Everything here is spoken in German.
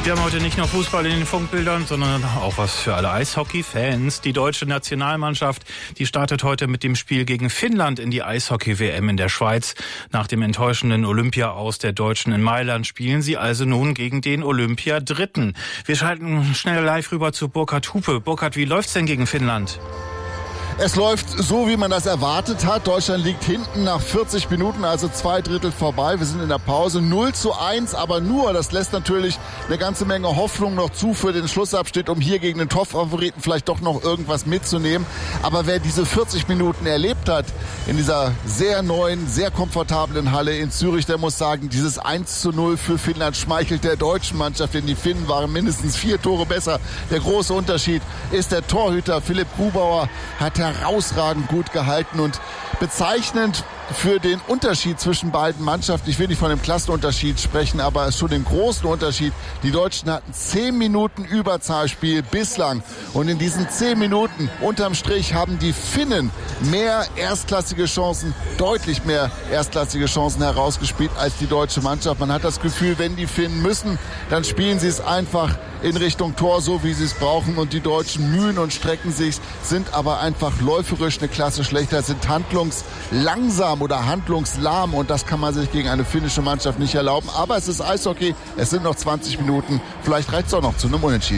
Wir haben heute nicht nur Fußball in den Funkbildern, sondern auch was für alle Eishockey-Fans. Die deutsche Nationalmannschaft, die startet heute mit dem Spiel gegen Finnland in die Eishockey-WM in der Schweiz. Nach dem enttäuschenden Olympia-Aus der Deutschen in Mailand spielen sie also nun gegen den Olympiadritten. Wir schalten schnell live rüber zu Burkhard Hupe. Burkhard, wie läuft's denn gegen Finnland? Es läuft so, wie man das erwartet hat. Deutschland liegt hinten nach 40 Minuten, also 2/3 vorbei. Wir sind in der Pause 0:1, aber nur, das lässt natürlich eine ganze Menge Hoffnung noch zu für den Schlussabschnitt, um hier gegen den Top-Favoriten vielleicht doch noch irgendwas mitzunehmen. Aber wer diese 40 Minuten erlebt hat in dieser sehr neuen, sehr komfortablen Halle in Zürich, der muss sagen, dieses 1:0 für Finnland schmeichelt der deutschen Mannschaft, denn die Finnen waren mindestens 4 Tore besser. Der große Unterschied ist der Torhüter Philipp Grubauer, hat herausragend gut gehalten und bezeichnend für den Unterschied zwischen beiden Mannschaften. Ich will nicht von dem Klassenunterschied sprechen, aber schon den großen Unterschied. Die Deutschen hatten 10 Minuten Überzahlspiel bislang. Und in diesen 10 Minuten unterm Strich haben die Finnen mehr erstklassige Chancen, deutlich mehr erstklassige Chancen herausgespielt als die deutsche Mannschaft. Man hat das Gefühl, wenn die Finnen müssen, dann spielen sie es einfach in Richtung Tor, so wie sie es brauchen. Und die Deutschen mühen und strecken sich, sind aber einfach läuferisch eine Klasse schlechter, sind handlungslangsam oder handlungslahm. Und das kann man sich gegen eine finnische Mannschaft nicht erlauben. Aber es ist Eishockey, es sind noch 20 Minuten. Vielleicht reicht es auch noch zu einem Unentschieden.